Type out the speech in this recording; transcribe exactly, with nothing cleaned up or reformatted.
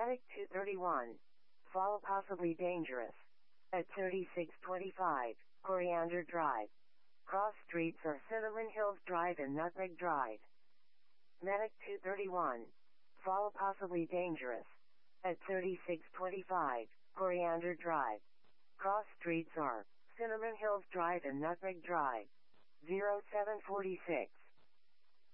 Medic two thirty-one. Follow possibly dangerous. At thirty-six twenty-five, Coriander Drive. Cross streets are Cinnamon Hills Drive and Nutmeg Drive. Medic two thirty-one. Follow possibly dangerous. At thirty-six twenty-five, Coriander Drive. Cross streets are Cinnamon Hills Drive and Nutmeg Drive. zero seven forty-six.